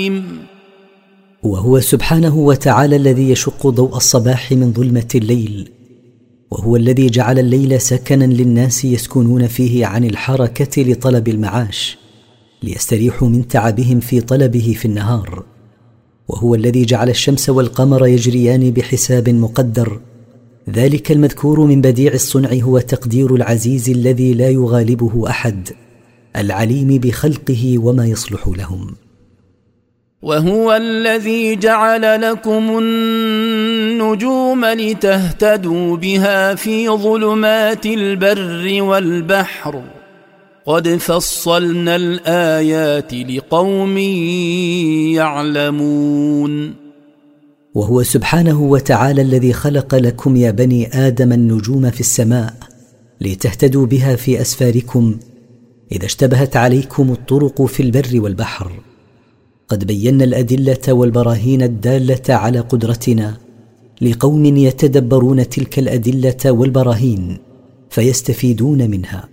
وهو سبحانه وتعالى الذي يشق ضوء الصباح من ظلمة الليل، وهو الذي جعل الليل سكنا للناس يسكنون فيه عن الحركة لطلب المعاش، ليستريحوا من تعبهم في طلبه في النهار. وهو الذي جعل الشمس والقمر يجريان بحساب مقدر. ذلك المذكور من بديع الصنع هو تقدير العزيز الذي لا يغالبه أحد، العليم بخلقه وما يصلح لهم. وهو الذي جعل لكم النجوم لتهتدوا بها في ظلمات البر والبحر، قد فصلنا الآيات لقوم يعلمون. وهو سبحانه وتعالى الذي خلق لكم يا بني آدم النجوم في السماء لتهتدوا بها في أسفاركم إذا اشتبهت عليكم الطرق في البر والبحر. قد بينا الأدلة والبراهين الدالة على قدرتنا لقوم يتدبرون تلك الأدلة والبراهين فيستفيدون منها.